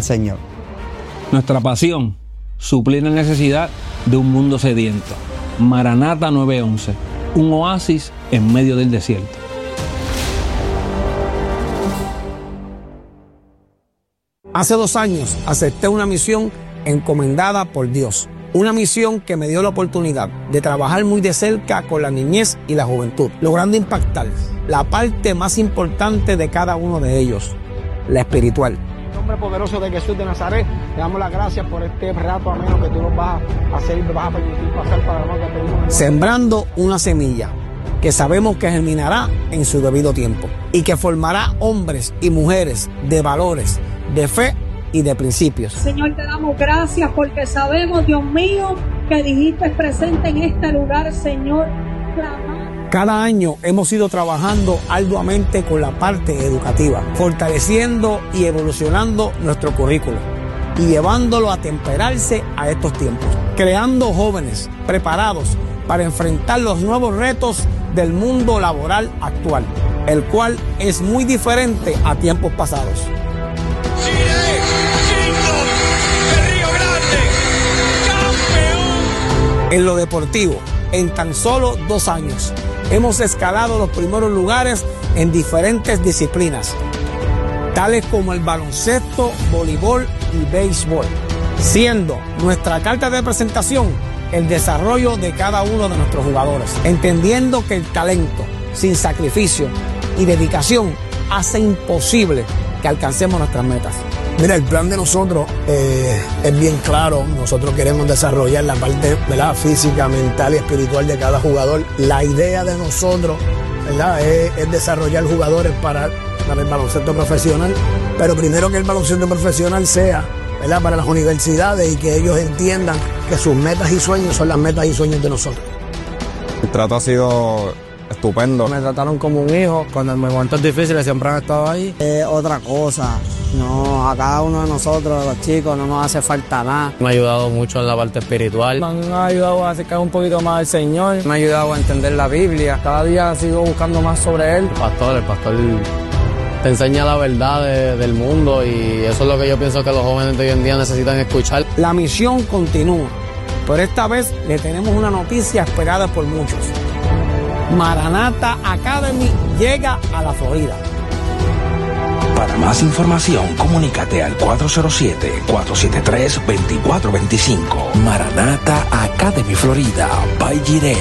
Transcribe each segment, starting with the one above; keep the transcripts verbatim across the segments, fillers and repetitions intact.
Señor. Nuestra pasión, suplir la necesidad de un mundo sediento. Maranata nueve once, un oasis en medio del desierto. Hace dos años acepté una misión encomendada por Dios. Una misión que me dio la oportunidad de trabajar muy de cerca con la niñez y la juventud, logrando impactar la parte más importante de cada uno de ellos, la espiritual. En el nombre poderoso de Jesús de Nazaret, le damos las gracias por este rato ameno que tú nos vas a hacer y nos vas a permitir pasar para nosotros. Sembrando una semilla que sabemos que germinará en su debido tiempo y que formará hombres y mujeres de valores, de fe y de principios. Señor, te damos gracias porque sabemos, Dios mío, que dijiste presente en este lugar, Señor. Clamar. Cada año hemos ido trabajando arduamente con la parte educativa, fortaleciendo y evolucionando nuestro currículo y llevándolo a temperarse a estos tiempos, creando jóvenes preparados para enfrentar los nuevos retos del mundo laboral actual, el cual es muy diferente a tiempos pasados. En lo deportivo, en tan solo dos años, hemos escalado los primeros lugares en diferentes disciplinas, tales como el baloncesto, voleibol y béisbol, siendo nuestra carta de presentación el desarrollo de cada uno de nuestros jugadores, entendiendo que el talento, sin sacrificio y dedicación, hace imposible que alcancemos nuestras metas. Mira, el plan de nosotros eh, es bien claro. Nosotros queremos desarrollar la parte, ¿verdad?, física, mental y espiritual de cada jugador. La idea de nosotros, ¿verdad?, es, es desarrollar jugadores para, para el baloncesto profesional, pero primero que el baloncesto profesional sea, ¿verdad?, para las universidades y que ellos entiendan que sus metas y sueños son las metas y sueños de nosotros. El trato ha sido estupendo. Me trataron como un hijo. Cuando en momentos difíciles siempre han estado ahí. Es otra cosa. No, a cada uno de nosotros, los chicos, no nos hace falta nada. Me ha ayudado mucho en la parte espiritual. Me han ayudado a acercar un poquito más al Señor. Me ha ayudado a entender la Biblia. Cada día sigo buscando más sobre Él. El pastor, el pastor te enseña la verdad de, del mundo y eso es lo que yo pienso que los jóvenes de hoy en día necesitan escuchar. La misión continúa, pero esta vez le tenemos una noticia esperada por muchos. Maranata Academy llega a la Florida. Para más información, comunícate al cuatro cero siete, cuatro siete tres, dos cuatro dos cinco. Maranata Academy Florida, by Jiré.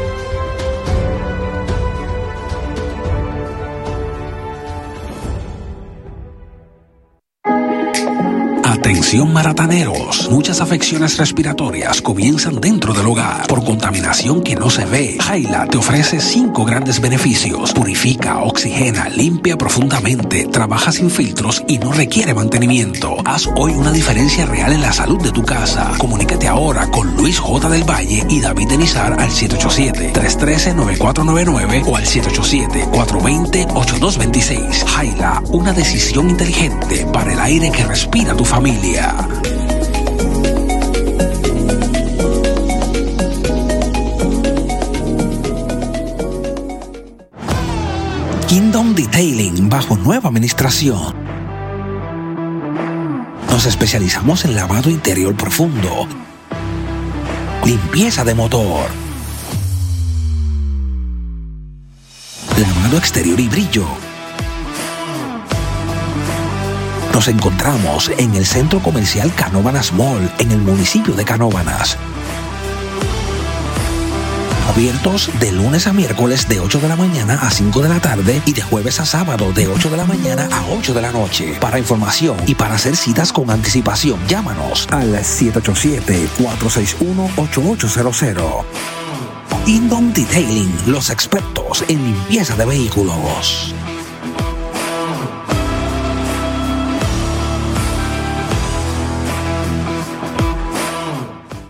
Atención marataneros, muchas afecciones respiratorias comienzan dentro del hogar por contaminación que no se ve. Jaila te ofrece cinco grandes beneficios: purifica, oxigena, limpia profundamente, trabaja sin filtros y no requiere mantenimiento. Haz hoy una diferencia real en la salud de tu casa. Comunícate ahora con Luis J. del Valle y David Denizar al siete ocho siete, tres uno tres, nueve cuatro nueve nueve o al siete ocho siete, cuatro dos cero, ocho dos dos seis. Jaila, una decisión inteligente para el aire que respira tu familia. Kingdom Detailing bajo nueva administración. Nos especializamos en lavado interior profundo, limpieza de motor, lavado exterior y brillo. Nos encontramos en el Centro Comercial Canóvanas Mall, en el municipio de Canóvanas. Abiertos de lunes a miércoles de ocho de la mañana a cinco de la tarde y de jueves a sábado de ocho de la mañana a ocho de la noche. Para información y para hacer citas con anticipación, llámanos al siete ocho siete, cuatro seis uno, ocho ocho cero cero. Kingdom Detailing, los expertos en limpieza de vehículos.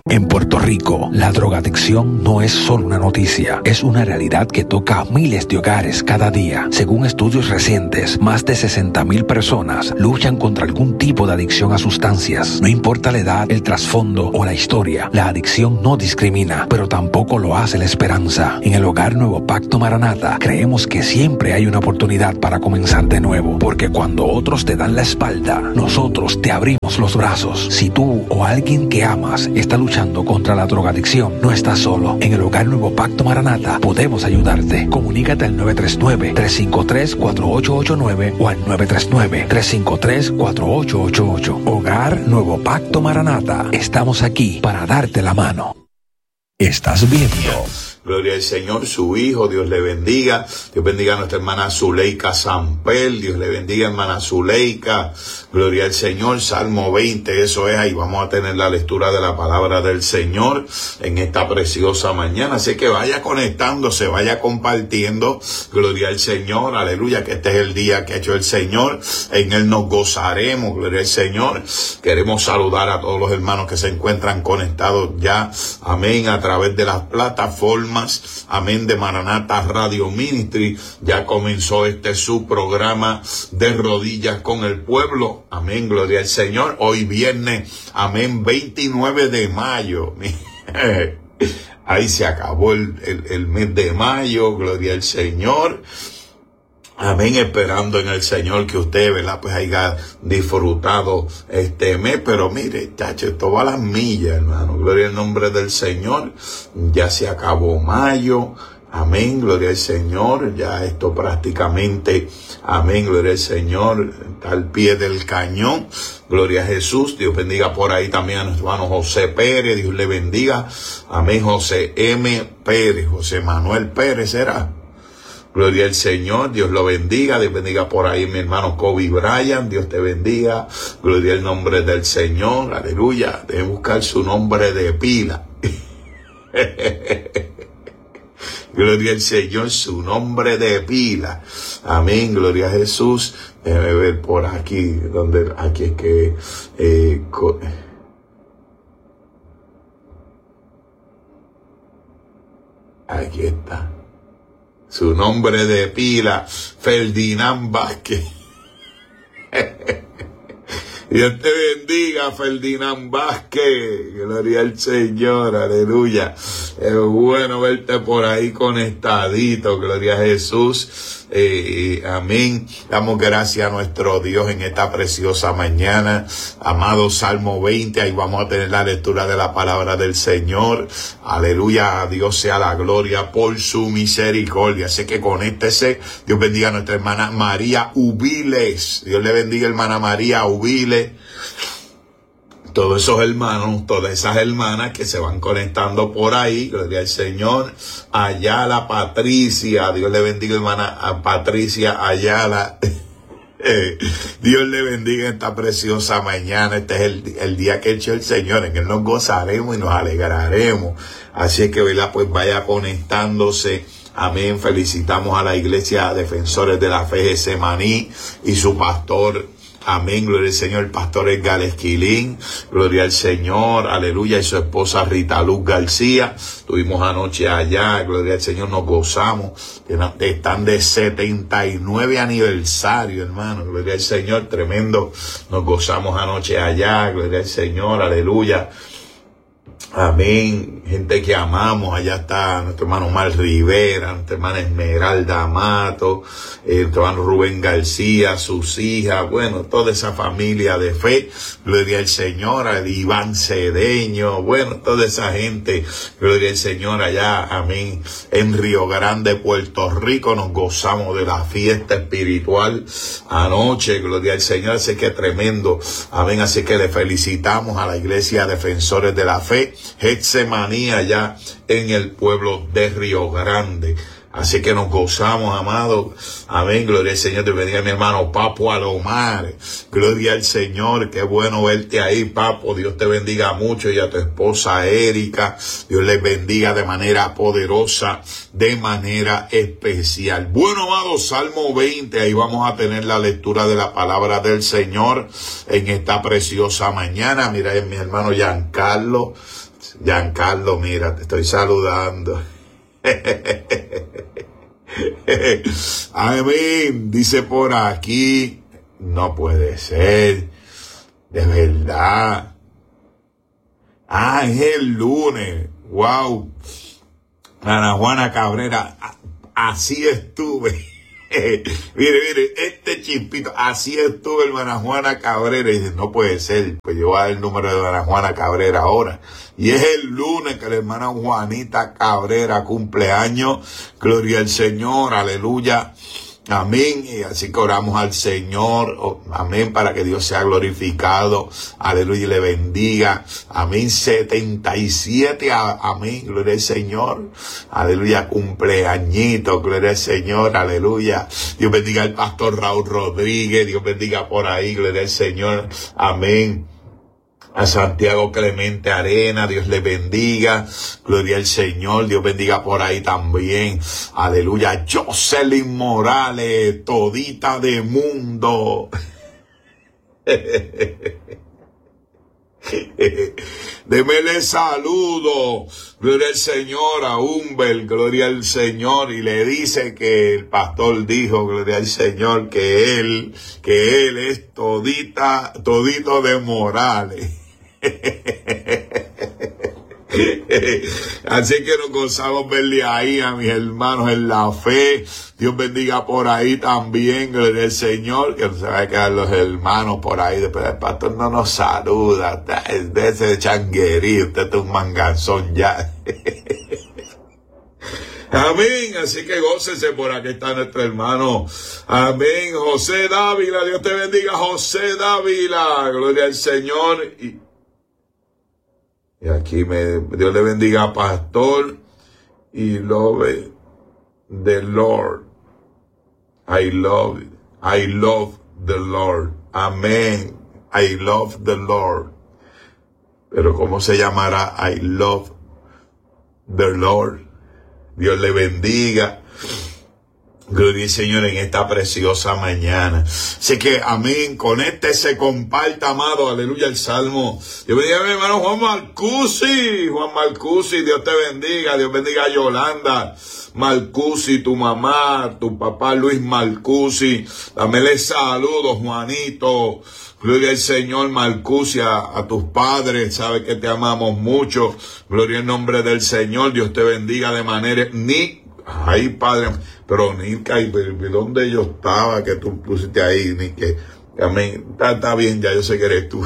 En Puerto Rico, la drogadicción no es solo una noticia, es una realidad que toca a miles de hogares cada día. Según estudios recientes, más de sesenta mil personas luchan contra algún tipo de adicción a sustancias. No importa la edad, el trasfondo o la historia, la adicción no discrimina, pero tampoco lo hace la esperanza. En el Hogar Nuevo Pacto Maranata, creemos que siempre hay una oportunidad para comenzar de nuevo, porque cuando otros te dan la espalda, nosotros te abrimos los brazos. Si tú o alguien que amas está luchando contra la drogadicción, no estás solo. En el Hogar Nuevo Pacto Maranata podemos ayudarte. Comunícate al nueve tres nueve, tres cinco tres, cuatro ocho ocho nueve o al nueve tres nueve, tres cinco tres, cuatro ocho ocho ocho. Hogar Nuevo Pacto Maranata. Estamos aquí para darte la mano. Estás viendo. Gloria al Señor, su hijo, Dios le bendiga. Dios bendiga a nuestra hermana Zuleika Sampel. Dios le bendiga, hermana Zuleika. Gloria al Señor, Salmo veinte, eso es. Ahí vamos a tener la lectura de la palabra del Señor en esta preciosa mañana. Así que vaya conectándose, vaya compartiendo. Gloria al Señor, aleluya, que este es el día que ha hecho el Señor. En Él nos gozaremos, gloria al Señor. Queremos saludar a todos los hermanos que se encuentran conectados ya, amén, a través de las plataformas, amén, de Maranata Radio Ministry. Ya comenzó este su programa de rodillas con el pueblo, amén, gloria al Señor. Hoy viernes, amén, veintinueve de mayo. Ahí se acabó el, el, el mes de mayo, gloria al Señor. Amén, esperando en el Señor que usted, ¿verdad?, pues haya disfrutado este mes. Pero mire, chacho, esto va a las millas, hermano. Gloria al nombre del Señor. Ya se acabó mayo. Amén, gloria al Señor. Ya esto prácticamente, amén, gloria al Señor, está al pie del cañón. Gloria a Jesús. Dios bendiga por ahí también a nuestro hermano José Pérez. Dios le bendiga. Amén, José M. Pérez. José Manuel Pérez será. Gloria al Señor, Dios lo bendiga. Dios bendiga por ahí mi hermano Kobe Bryant, Dios te bendiga. Gloria al nombre del Señor, aleluya. Debe buscar su nombre de pila. Gloria al Señor, su nombre de pila. Amén, gloria a Jesús. Déjame ver por aquí, donde aquí es que... Eh, aquí está. Su nombre de pila, Ferdinand Vázquez. Dios te bendiga, Ferdinand Vázquez. Gloria al Señor, aleluya. Es bueno verte por ahí conectadito. Gloria a Jesús. Eh, amén. Damos gracias a nuestro Dios en esta preciosa mañana. Amado Salmo veinte, ahí vamos a tener la lectura de la palabra del Señor. Aleluya, a Dios sea la gloria por su misericordia. Así que conéctese. Dios bendiga a nuestra hermana María Ubiles. Dios le bendiga, hermana María Ubiles. Todos esos hermanos, todas esas hermanas que se van conectando por ahí, gloria al Señor. Ayala Patricia, Dios le bendiga, hermana a Patricia Ayala. Dios le bendiga esta preciosa mañana. Este es el, el día que ha hecho el Señor, en Él nos gozaremos y nos alegraremos. Así que, ¿verdad?, pues vaya conectándose. Amén. Felicitamos a la Iglesia Defensores de la Fe Getsemaní y su pastor. Amén, gloria al Señor, el pastor Edgar Esquilín, gloria al Señor, aleluya, y su esposa Rita Luz García. Estuvimos anoche allá, gloria al Señor, nos gozamos. Están de setenta y nueve aniversario, hermano, gloria al Señor, tremendo. Nos gozamos anoche allá, gloria al Señor, aleluya. Amén, gente que amamos. Allá está nuestro hermano Omar Rivera, nuestra hermana Esmeralda Mato, eh, nuestro hermano Rubén García, sus hijas, bueno, toda esa familia de fe, gloria al Señor, a Iván Cedeño, bueno, toda esa gente, gloria al Señor allá, amén, en Río Grande, Puerto Rico. Nos gozamos de la fiesta espiritual anoche, gloria al Señor, así que tremendo, amén, así que le felicitamos a la Iglesia Defensores de la Fe Getsemaní allá en el pueblo de Río Grande. Así que nos gozamos, amados. Amén, gloria al Señor. Te bendiga mi hermano Papo Alomar. Gloria al Señor. Qué bueno verte ahí, Papo. Dios te bendiga mucho, y a tu esposa Erika. Dios les bendiga de manera poderosa, de manera especial. Bueno, amados, Salmo veinte. Ahí vamos a tener la lectura de la palabra del Señor en esta preciosa mañana. Mira, mi hermano Giancarlo. Giancarlo, mira, te estoy saludando. Amén. Dice por aquí, no puede ser, de verdad. Ah, es el lunes. Wow. Ana Juana Cabrera, así estuve. mire, mire, este chispito, así estuve, hermana Juana Cabrera. Y dice, no puede ser, pues yo voy a dar el número de Ana Juana Cabrera ahora. Y es el lunes que la hermana Juanita Cabrera cumpleaños. Gloria al Señor, aleluya. Amén. Y así que oramos al Señor. Oh, amén. Para que Dios sea glorificado. Aleluya. Y le bendiga. Amén. setenta y siete. Amén. Gloria al Señor. Aleluya. Cumpleañito. Gloria al Señor. Aleluya. Dios bendiga al pastor Raúl Rodríguez. Dios bendiga por ahí. Gloria al Señor. Amén. A Santiago Clemente Arena, Dios le bendiga, gloria al Señor, Dios bendiga por ahí también, aleluya. Jocelyn Morales, todita de mundo. Démele saludo, gloria al Señor, a Humber, gloria al Señor, y le dice que el pastor dijo, gloria al Señor, que él, que él es todita, todito de Morales. Así que nos gozamos verle ahí a mis hermanos en la fe. Dios bendiga por ahí también, gloria al Señor, que no se va a quedar los hermanos por ahí. Después el pastor no nos saluda, es de ese changuerí, usted es un manganzón ya. Amén, así que gócese, por aquí está nuestro hermano. Amén, José Dávila, Dios te bendiga, José Dávila, gloria al Señor. Y Y aquí me, Dios le bendiga, pastor, y love the Lord. I love, I love the Lord. Amén. I love the Lord. Pero ¿cómo se llamará? I love the Lord. Dios le bendiga. Gloria al Señor en esta preciosa mañana. Así que, amén, conéctese, comparta, amado, aleluya, el Salmo. Dios bendiga a mi hermano Juan Marcusi, Juan Marcusi, Dios te bendiga, Dios bendiga a Yolanda Marcusi, tu mamá, tu papá Luis Marcusi. Dámele saludos, Juanito. Gloria al Señor, Marcusi, a, a tus padres, sabes que te amamos mucho. Gloria al nombre del Señor, Dios te bendiga de manera ni. Ay, Padre, pero Nica, ¿y dónde yo estaba que tú pusiste ahí, ni que, amén, está, está bien, ya yo sé que eres tú.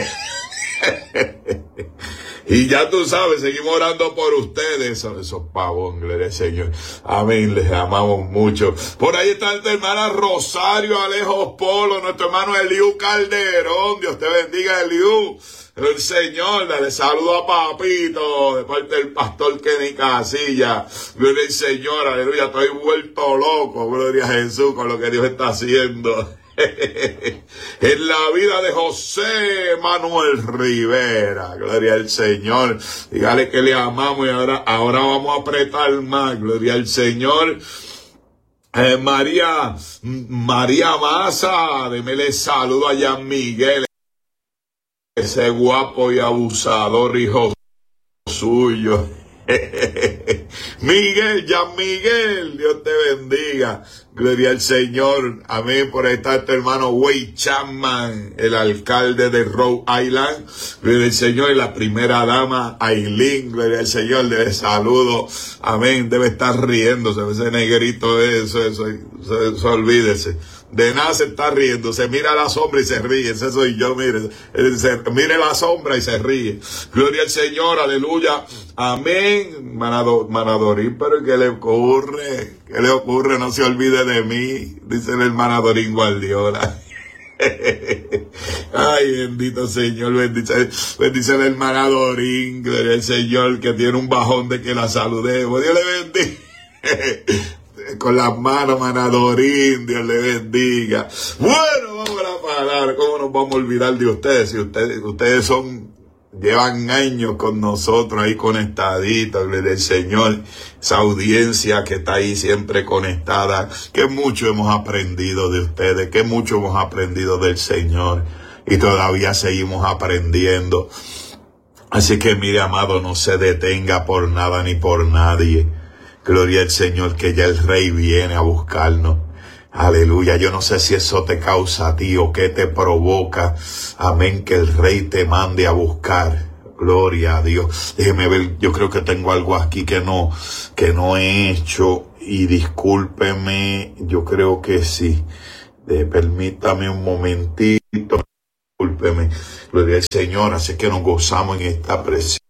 Y ya tú sabes, seguimos orando por ustedes, esos, esos pavos, gloria al Señor. Amén, les amamos mucho. Por ahí está nuestra hermana Rosario Alejo Polo, nuestro hermano Eliú Calderón, Dios te bendiga, Eliú. El Señor, dale saludo a papito, de parte del pastor Kenny Casilla. Gloria al Señor, aleluya, estoy vuelto loco, gloria a Jesús, con lo que Dios está haciendo. En la vida de José Manuel Rivera, gloria al Señor. Dígale que le amamos y ahora, ahora vamos a apretar más, gloria al Señor. Eh, María, María Maza, démele saludo a Jan Miguel. Ese guapo y abusador hijo suyo. Miguel, ya Miguel, Dios te bendiga. Gloria al Señor. Amén. Por ahí está este hermano Wade Chapman, el alcalde de Rhode Island. Gloria al Señor. Y la primera dama, Aileen. Gloria al Señor. Le saludo. Amén. Debe estar riéndose. Ese negrito de eso, eso, eso, eso, olvídese. De nada se está riendo, se mira la sombra y se ríe, ese soy yo, mire, se, mire la sombra y se ríe. Gloria al Señor, aleluya, amén. Manado, Manadorín, pero ¿qué le ocurre? ¿Qué le ocurre? No se olvide de mí, dice el hermanadorín Guardiola. Ay, bendito Señor, bendice, bendice el hermanadorín, gloria al Señor, que tiene un bajón de que la saludemos. Dios le bendiga. Con las manos, Manadorín, Dios le bendiga. Bueno, vamos a la palabra. ¿Cómo nos vamos a olvidar de ustedes? Si ustedes, ustedes son, llevan años con nosotros ahí conectaditos, gloria al Señor. Esa audiencia que está ahí siempre conectada. Que mucho hemos aprendido de ustedes, que mucho hemos aprendido del Señor. Y todavía seguimos aprendiendo. Así que mire, amado, no se detenga por nada ni por nadie. Gloria al Señor, que ya el Rey viene a buscarnos. Aleluya. Yo no sé si eso te causa a ti o qué te provoca. Amén. Que el Rey te mande a buscar. Gloria a Dios. Déjeme ver. Yo creo que tengo algo aquí que no, que no he hecho. Y discúlpeme. Yo creo que sí. De, permítame un momentito. Discúlpeme. Gloria al Señor. Así que nos gozamos en esta presencia.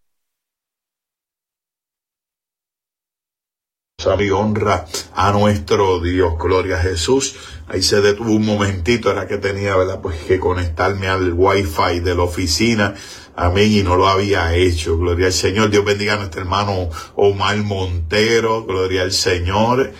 Y honra a nuestro Dios. Gloria a Jesús. Ahí se detuvo un momentito, era que tenía, ¿verdad? Pues que conectarme al wifi de la oficina. Amén. Y no lo había hecho. Gloria al Señor. Dios bendiga a nuestro hermano Omar Montero. Gloria al Señor.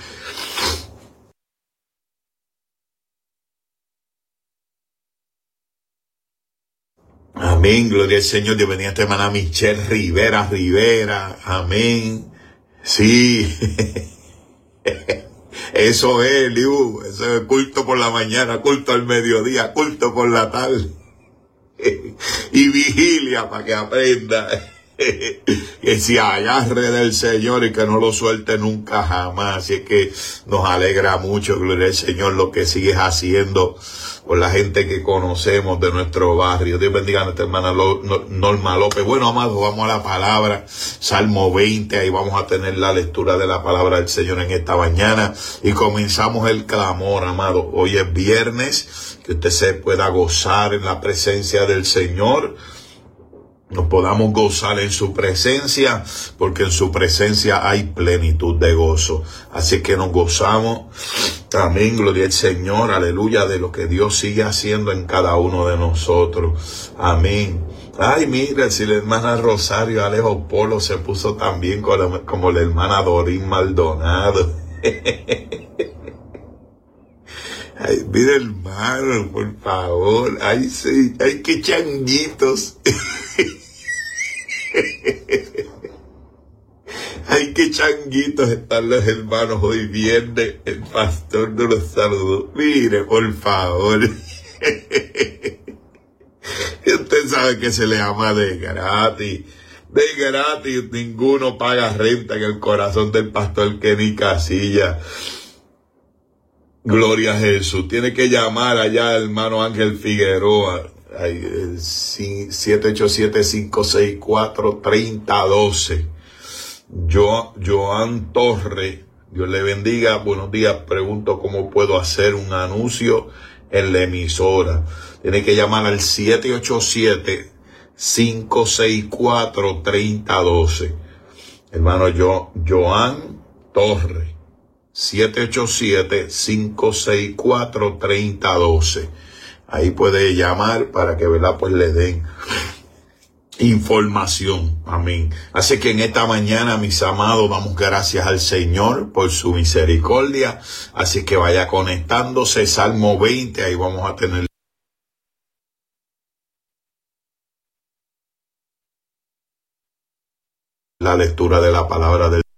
Amén. Gloria al Señor. Dios bendiga a nuestra hermana Michelle Rivera Rivera. Amén. Sí, eso es, Liu, eso es culto por la mañana, culto al mediodía, culto por la tarde y vigilia para que aprenda que se agarre del Señor y que no lo suelte nunca jamás. Así que nos alegra mucho, gloria al Señor, lo que sigues haciendo por la gente que conocemos de nuestro barrio. Dios bendiga a nuestra hermana Norma López. Bueno, amados, vamos a la palabra. Salmo veinte, ahí vamos a tener la lectura de la palabra del Señor en esta mañana. Y comenzamos el clamor, amado. Hoy es viernes, que usted se pueda gozar en la presencia del Señor. Nos podamos gozar en su presencia, porque en su presencia hay plenitud de gozo. Así que nos gozamos. Amén, gloria al Señor, aleluya, de lo que Dios sigue haciendo en cada uno de nosotros. Amén. Ay, mira, si la hermana Rosario Alejo Polo se puso tan bien como, como la hermana Dorín Maldonado. Ay, mira, hermano, por favor. Ay, sí, ay, qué changuitos. Ay, qué changuitos están los hermanos hoy viernes. El pastor no los saludó. Mire, por favor. Usted sabe que se le ama de gratis. De gratis, ninguno paga renta en el corazón del pastor Kenny Casilla. Gloria a Jesús. Tiene que llamar allá al hermano Ángel Figueroa. siete ocho siete, cinco seis cuatro, tres cero uno dos. Yo, Joan Torre, Dios le bendiga. Buenos días. Pregunto cómo puedo hacer un anuncio en la emisora. Tiene que llamar al siete ocho siete, cinco seis cuatro, tres cero uno dos. Hermano yo, Joan Torre, siete ocho siete, cinco seis cuatro, tres cero uno dos. Ahí puede llamar para que, ¿verdad?, pues le den información. Amén. Así que en esta mañana, mis amados, damos gracias al Señor por su misericordia. Así que vaya conectándose. Salmo veinte, ahí vamos a tener la lectura de la palabra del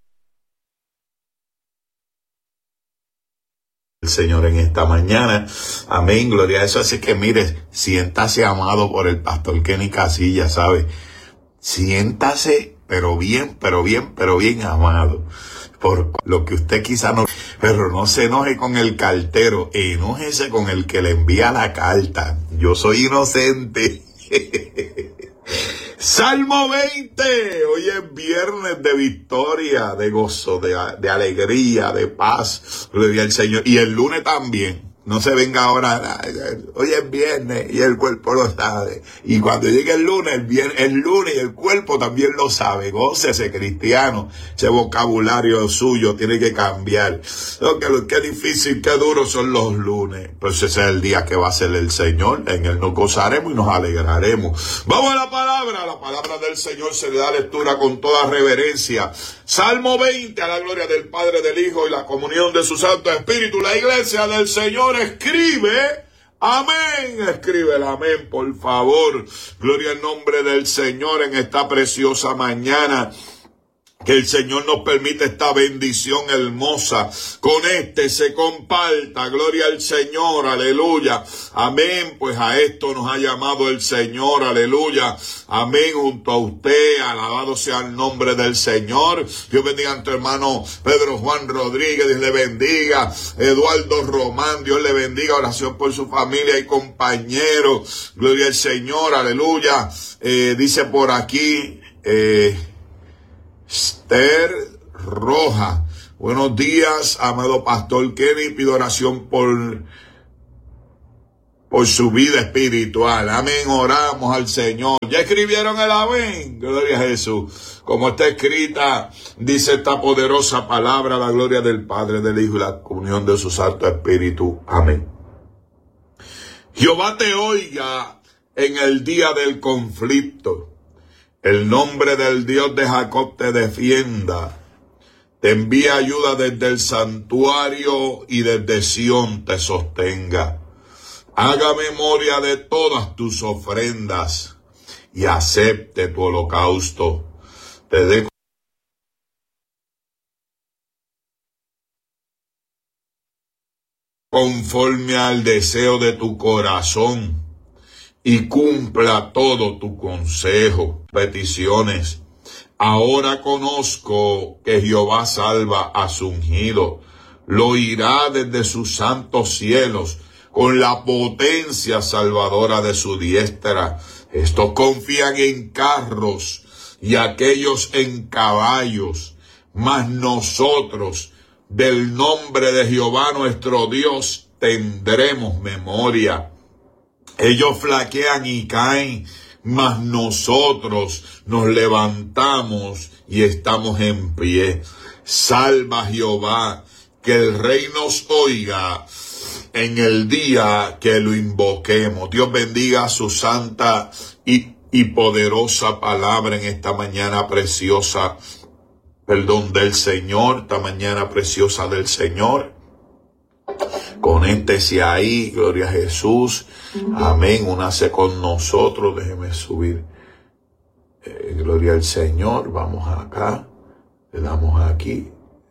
Señor en esta mañana. Amén, gloria a eso. Así que mire, siéntase amado por el pastor Kenny Casilla, ¿sabe? Siéntase, pero bien, pero bien, pero bien amado. Por lo que usted quizá no, pero no se enoje con el cartero, enójese con el que le envía la carta. Yo soy inocente. Salmo veinte, hoy es viernes de victoria, de gozo, de, de alegría, de paz, gloria al Señor. Y el lunes también. No se venga ahora, hoy es viernes y el cuerpo lo sabe. Y cuando llegue el lunes, el, viernes, el lunes y el cuerpo también lo sabe. Gócese, cristiano. Ese vocabulario suyo tiene que cambiar. No, que, qué difícil, qué duro son los lunes. Pues ese es el día que va a ser el Señor. En él nos gozaremos y nos alegraremos. Vamos a la palabra. La palabra del Señor se le da lectura con toda reverencia. Salmo veinte, a la gloria del Padre, del Hijo y la comunión de su Santo Espíritu. La iglesia del Señor escribe, amén, escribe el amén, por favor. Gloria al nombre del Señor en esta preciosa mañana. Que el Señor nos permita esta bendición hermosa. Conecte, se comparta. Gloria al Señor, aleluya. Amén, pues a esto nos ha llamado el Señor, aleluya. Amén, junto a usted, alabado sea el nombre del Señor. Dios bendiga a tu hermano Pedro Juan Rodríguez, Dios le bendiga. Eduardo Román, Dios le bendiga. Oración por su familia y compañeros. Gloria al Señor, aleluya. Eh, dice por aquí, eh, Esther Roja. Buenos días, amado pastor Kenny. Pido oración por, por su vida espiritual. Amén. Oramos al Señor. ¿Ya escribieron el amén? Gloria a Jesús. Como está escrita, dice esta poderosa palabra, la gloria del Padre, del Hijo y la comunión de su Santo Espíritu. Amén. Jehová te oiga en el día del conflicto. El nombre del Dios de Jacob te defienda. Te envía ayuda desde el santuario y desde Sión te sostenga. Haga memoria de todas tus ofrendas y acepte tu holocausto. Te dé conforme al deseo de tu corazón y cumpla todo tu consejo, peticiones. Ahora conozco que Jehová salva a su ungido, lo oirá desde sus santos cielos, con la potencia salvadora de su diestra. Estos confían en carros y aquellos en caballos, mas nosotros, del nombre de Jehová nuestro Dios, tendremos memoria. Ellos flaquean y caen, mas nosotros nos levantamos y estamos en pie. Salva Jehová, que el rey nos oiga en el día que lo invoquemos. Dios bendiga su santa y, y poderosa palabra en esta mañana preciosa, perdón, del Señor, esta mañana preciosa del Señor. Conéctese ahí, gloria a Jesús. Amén, únase con nosotros. Déjeme subir. Eh, gloria al Señor. Vamos acá. Le damos aquí.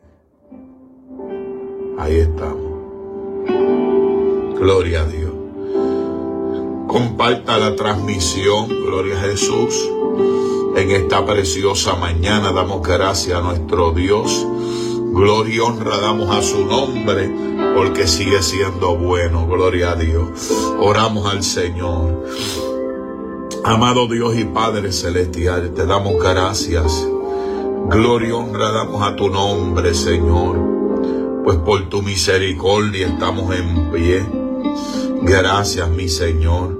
Ahí estamos. Gloria a Dios. Comparta la transmisión. Gloria a Jesús. En esta preciosa mañana damos gracias a nuestro Dios. Gloria y honra damos a su nombre, porque sigue siendo bueno. Gloria a Dios. Oramos al Señor. Amado Dios y Padre Celestial, te damos gracias. Gloria y honra damos a tu nombre, Señor, pues por tu misericordia estamos en pie. Gracias, mi Señor.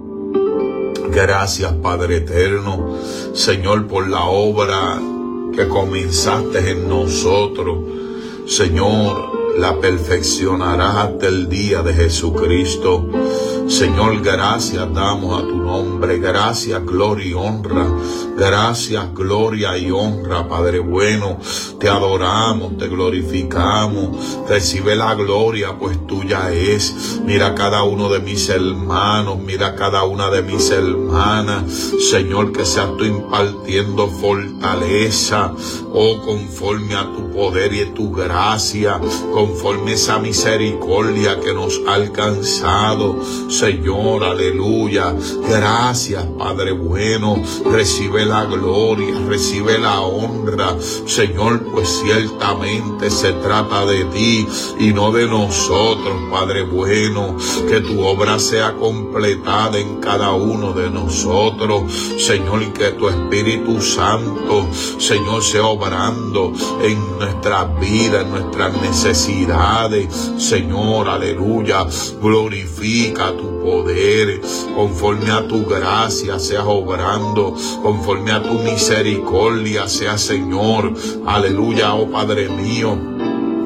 Gracias, Padre eterno, Señor, por la obra que comenzaste en nosotros. Señor, la perfeccionarás hasta el día de Jesucristo. Señor, gracias damos a tu nombre. Gracias, gloria y honra. Gracias, gloria y honra, Padre bueno. Te adoramos, te glorificamos. Recibe la gloria, pues tuya es. Mira cada uno de mis hermanos, mira cada una de mis hermanas. Señor, que seas tú impartiendo fortaleza, oh, conforme a tu poder y a tu gracia, conforme a esa misericordia que nos ha alcanzado. Señor, aleluya. Gracias, Padre bueno. Recibe la gloria, recibe la honra. Señor, pues ciertamente se trata de ti y no de nosotros, Padre bueno. Que tu obra sea completada en cada uno de nosotros, Señor, y que tu Espíritu Santo, Señor, sea obrando en nuestras vidas, en nuestras necesidades. Señor, aleluya. Glorifica tu poder, conforme a tu gracia seas obrando, conforme a tu misericordia sea, Señor, aleluya, oh Padre mío,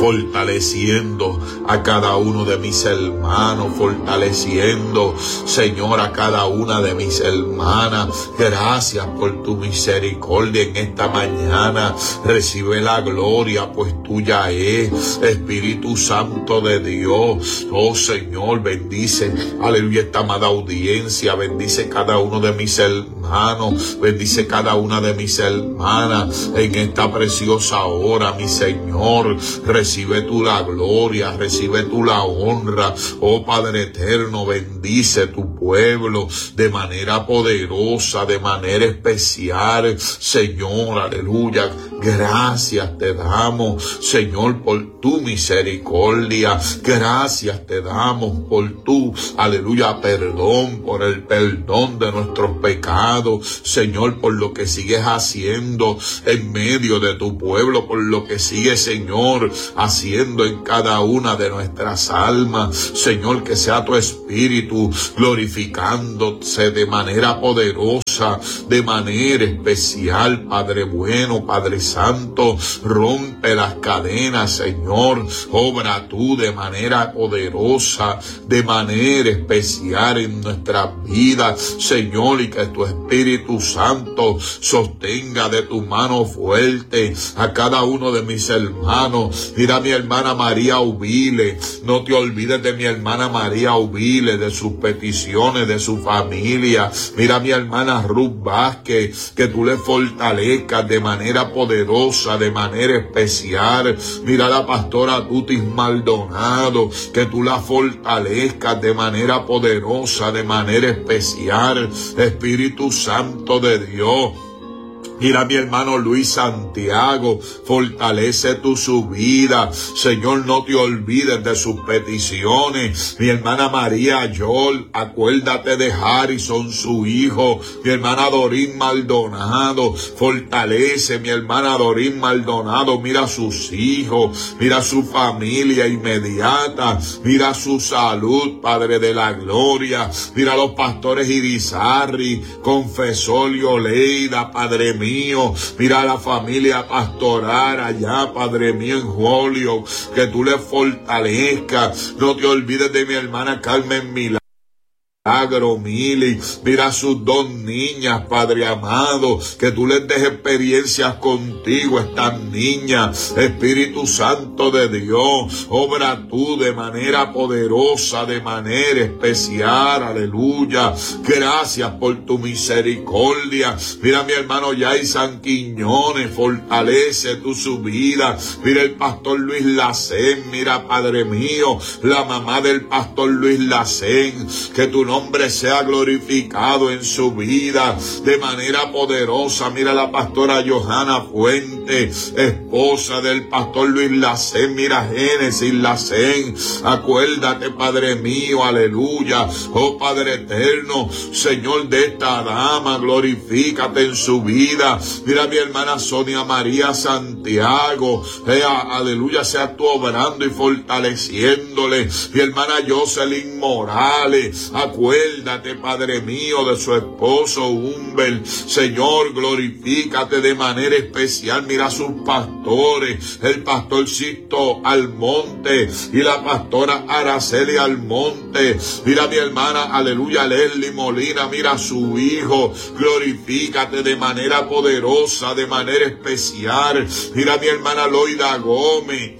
fortaleciendo a cada uno de mis hermanos, fortaleciendo, Señor, a cada una de mis hermanas. Gracias por tu misericordia en esta mañana. Recibe la gloria, pues tuya es, Espíritu Santo de Dios. Oh Señor, bendice, aleluya, esta amada audiencia. Bendice cada uno de mis hermanos, bendice cada una de mis hermanas en esta preciosa hora, mi Señor. Recibe tú la gloria, recibe tú la honra. Oh Padre eterno, bendice tu pueblo de manera poderosa, de manera especial, Señor, aleluya. Gracias te damos, Señor, por tu misericordia. Gracias te damos por tu, aleluya, perdón, por el perdón de nuestros pecados, Señor, por lo que sigues haciendo en medio de tu pueblo, por lo que sigues, Señor, haciendo en cada una de nuestras almas. Señor, que sea tu Espíritu glorificándose de manera poderosa, de manera especial, Padre bueno, Padre Santo. Rompe las cadenas, Señor. Obra tú de manera poderosa, de manera especial en nuestras vidas, Señor, y que tu Espíritu Santo sostenga de tu mano fuerte a cada uno de mis hermanos. Mira a mi hermana María Ubile, no te olvides de mi hermana María Ubile, de sus peticiones, de su familia. Mira a mi hermana Ruth Vázquez, que tú le fortalezcas de manera poderosa, de manera especial. Mira a la pastora Tutis Maldonado, que tú la fortalezcas de manera poderosa, de manera especial. Espíritu Santo de Dios. Mira a mi hermano Luis Santiago, fortalece tu su vida. Señor, no te olvides de sus peticiones. Mi hermana María Yol, acuérdate de Harrison, su hijo. Mi hermana Dorín Maldonado, fortalece mi hermana Dorín Maldonado. Mira a sus hijos, mira a su familia inmediata, mira su salud, Padre de la gloria. Mira a los pastores Irizarry, Confesor y Oleida, Padre mío. Mira a la familia pastoral allá, Padre mío, en Holyoke, que tú le fortalezcas. No te olvides de mi hermana Carmen Milagro. Milagro, Mili, mira a sus dos niñas, Padre amado, que tú les des experiencias contigo, estas niñas. Espíritu Santo de Dios, obra tú de manera poderosa, de manera especial, aleluya. Gracias por tu misericordia. Mira a mi hermano Yaisan Quiñones, fortalece tu su vida. Mira el pastor Luis Lacén, mira, Padre mío, la mamá del pastor Luis Lacén, que tu nombre sea glorificado en su vida de manera poderosa. Mira la pastora Johanna Fuente, esposa del pastor Luis Lacén. Mira Génesis Lacén, acuérdate, Padre mío, aleluya. Oh Padre eterno, Señor, de esta dama, glorifícate en su vida. Mira mi hermana Sonia María Santiago, sea, aleluya, sea tú obrando y fortaleciéndole. Mi hermana Jocelyn Morales, acuérdate, Acuérdate, Padre mío, de su esposo Humbert. Señor, glorifícate de manera especial. Mira a sus pastores, el pastor Sisto Almonte y la pastora Araceli Almonte. Mira a mi hermana, aleluya, Leslie Molina. Mira a su hijo, glorifícate de manera poderosa, de manera especial. Mira a mi hermana Loida Gómez.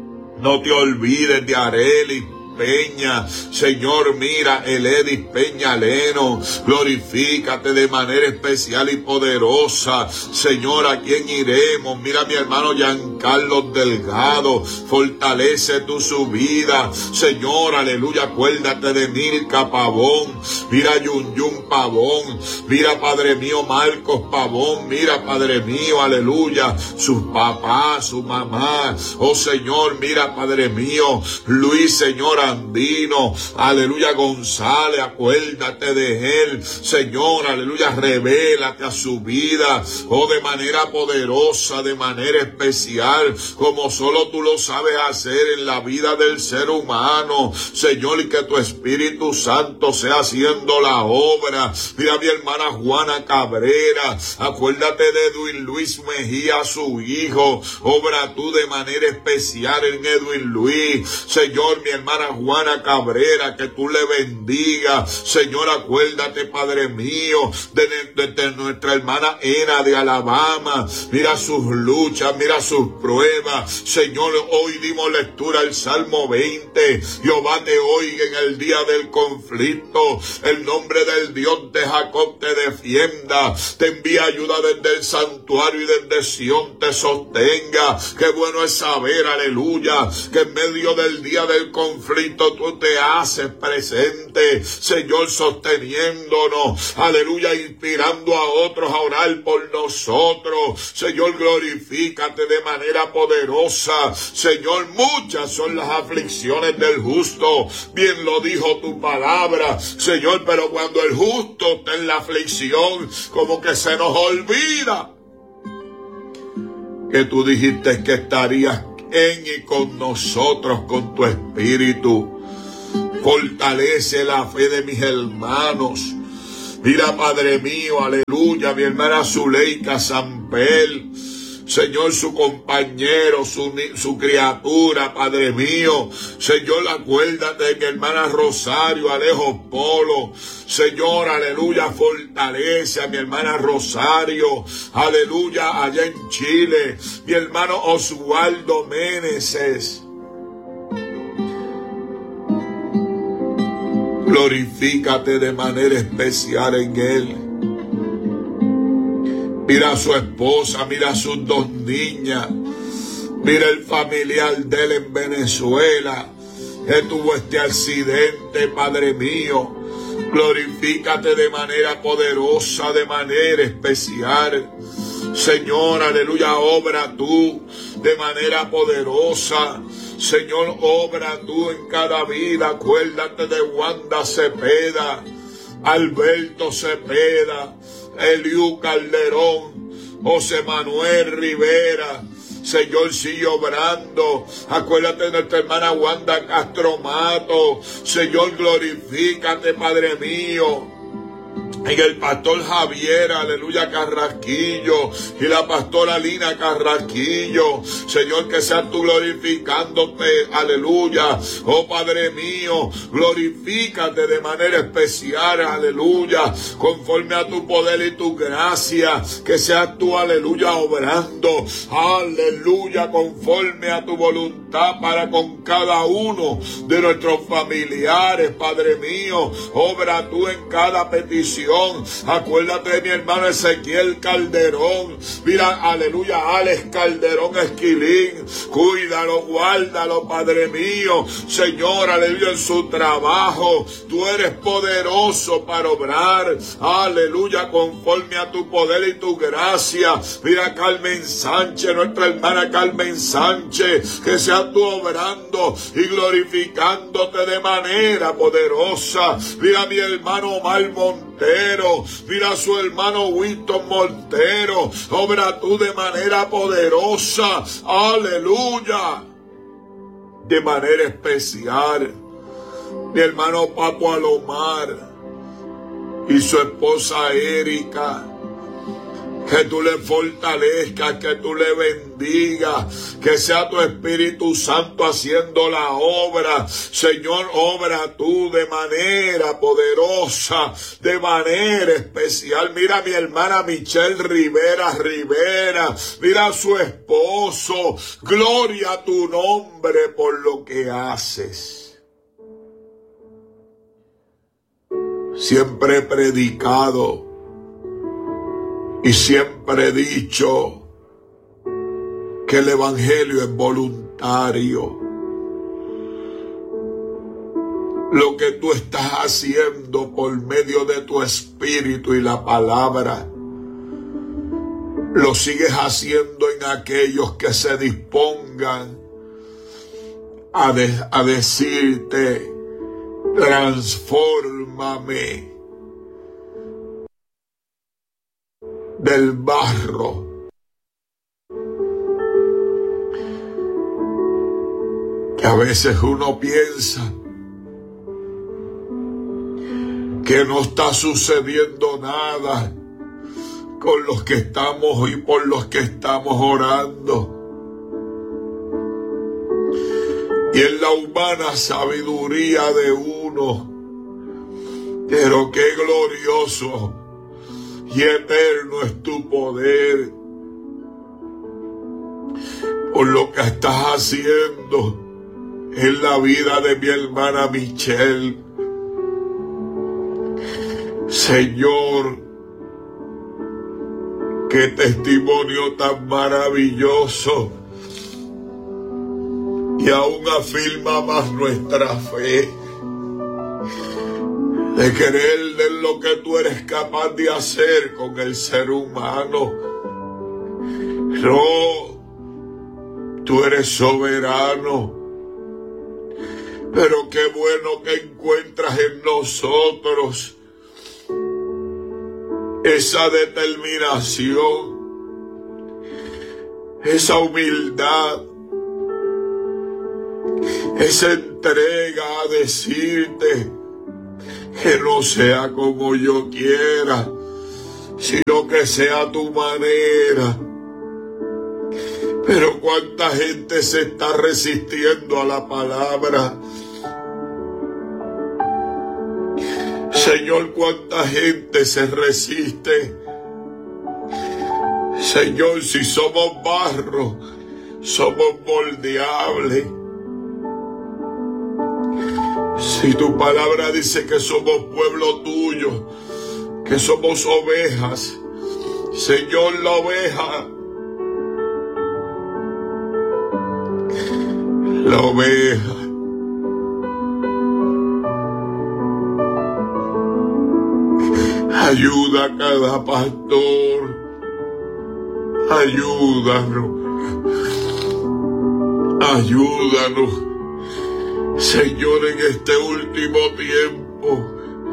No te olvides de Areli Peña. Señor, mira el Edis Peña Leno, glorifícate de manera especial y poderosa. Señor, ¿a quién iremos? Mira a mi hermano Giancarlo Delgado, fortalece tu su vida. Señor, aleluya, acuérdate de Milka Pavón. Mira Yun Yun Pavón. Mira, Padre mío, Marcos Pavón. Mira, Padre mío, aleluya, sus papás, su mamá. Oh Señor, mira, Padre mío, Luis, Señor, Andino, aleluya, González, acuérdate de él, Señor, aleluya, revélate a su vida, oh, de manera poderosa, de manera especial, como solo tú lo sabes hacer en la vida del ser humano, Señor, y que tu Espíritu Santo sea haciendo la obra. Mira mi hermana Juana Cabrera, acuérdate de Edwin Luis Mejía, su hijo, obra tú de manera especial en Edwin Luis, Señor, mi hermana Juana Cabrera, que tú le bendigas, Señor, acuérdate, Padre mío, de, de, de nuestra hermana Ena de Alabama, mira sus luchas, mira sus pruebas, Señor, hoy dimos lectura al Salmo veinte, Jehová te oiga en el día del conflicto, el nombre del Dios de Jacob te defienda, te envía ayuda desde el santuario y desde Sión te sostenga. Qué bueno es saber, aleluya, que en medio del día del conflicto tú te haces presente, Señor, sosteniéndonos, aleluya, inspirando a otros a orar por nosotros, Señor, glorifícate de manera poderosa, Señor, muchas son las aflicciones del justo, bien lo dijo tu palabra, Señor, pero cuando el justo está en la aflicción, como que se nos olvida que tú dijiste que estarías en y con nosotros con tu Espíritu. Fortalece la fe de mis hermanos. Mira, Padre mío, aleluya, mi hermana Zuleika Sampel, Señor, su compañero, su, su criatura, Padre mío, Señor, acuérdate de mi hermana Rosario Alejo Polo, Señor, aleluya, fortalece a mi hermana Rosario, aleluya, allá en Chile, mi hermano Oswaldo Meneses. Glorifícate de manera especial en él. Mira a su esposa, mira a sus dos niñas, mira el familiar de él en Venezuela, que tuvo este accidente, Padre mío. Glorifícate de manera poderosa, de manera especial. Señor, aleluya, obra tú de manera poderosa. Señor, obra tú en cada vida. Acuérdate de Wanda Cepeda, Alberto Cepeda, Eliú Calderón, José Manuel Rivera. Señor, sigue obrando. Acuérdate de nuestra hermana Wanda Castro Mato. Señor, glorifícate, Padre mío, en el pastor Javier, aleluya, Carrasquillo, y la pastora Lina Carrasquillo. Señor, que seas tú glorificándote, aleluya. Oh, Padre mío, glorifícate de manera especial, aleluya, conforme a tu poder y tu gracia. Que seas tú, aleluya, obrando, aleluya, conforme a tu voluntad para con cada uno de nuestros familiares, Padre mío. Obra tú en cada petición. Acuérdate de mi hermano Ezequiel Calderón. Mira, aleluya, Alex Calderón Esquilín. Cuídalo, guárdalo, Padre mío. Señor, aleluya, en su trabajo. Tú eres poderoso para obrar. Aleluya, conforme a tu poder y tu gracia. Mira, Carmen Sánchez, nuestra hermana Carmen Sánchez. Que seas tú obrando y glorificándote de manera poderosa. Mira, mi hermano Omar Montero. Mira a su hermano Winston Montero. Obra tú de manera poderosa. Aleluya. De manera especial. Mi hermano Papo Alomar y su esposa Erika. Que tú le fortalezcas, que tú le bendigas, que sea tu Espíritu Santo haciendo la obra. Señor, obra tú de manera poderosa, de manera especial. Mira a mi hermana Michelle Rivera Rivera, mira a su esposo. Gloria a tu nombre por lo que haces. Siempre he predicado y siempre he dicho que el evangelio es voluntario. Lo que tú estás haciendo por medio de tu espíritu y la palabra, lo sigues haciendo en aquellos que se dispongan a, de, a decirte, transfórmame del barro. Que a veces uno piensa que no está sucediendo nada con los que estamos y por los que estamos orando. Y en la humana sabiduría de uno, pero qué glorioso y eterno es tu poder por lo que estás haciendo en la vida de mi hermana Michelle. Señor, qué testimonio tan maravilloso, y aún afirma más nuestra fe de creer en lo que tú eres capaz de hacer con el ser humano. No, tú eres soberano, pero qué bueno que encuentras en nosotros esa determinación, esa humildad, esa entrega a decirte que no sea como yo quiera, sino que sea tu manera. Pero cuánta gente se está resistiendo a la palabra. Señor, cuánta gente se resiste. Señor, si somos barro, somos moldeables. Si tu palabra dice que somos pueblo tuyo, que somos ovejas, Señor, la oveja, la oveja, ayuda a cada pastor, ayúdanos, ayúdanos, Señor, en este último tiempo.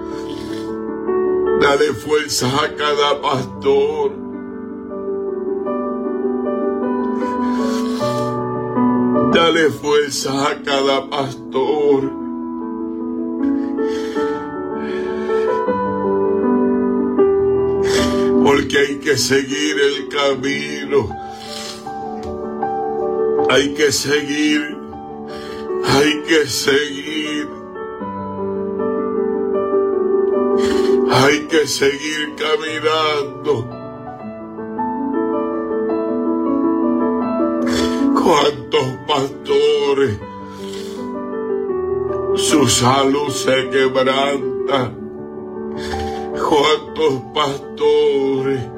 Dale fuerzas a cada pastor. Dale fuerzas a cada pastor. Porque hay que seguir el camino. Hay que seguir. Hay que seguir. Hay que seguir caminando. ¿Cuántos pastores su salud se quebranta? ¿Cuántos pastores